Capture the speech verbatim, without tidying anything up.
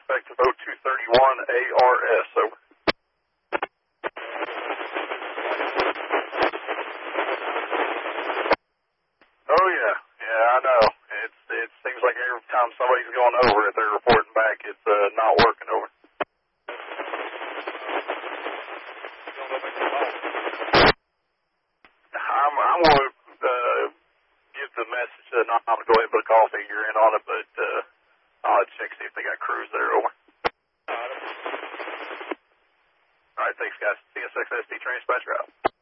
effective oh two thirty-one A R S, over. Oh, yeah. Yeah, I know. It's, it seems like every time somebody's going over it, they're reporting back it's uh, not working, over. I'm, I'm going to uh, give the message to not to go ahead and put a call figure in on it, but uh, I'll check see if they got crews there, over. All right, thanks, guys. C S X S D train dispatch route.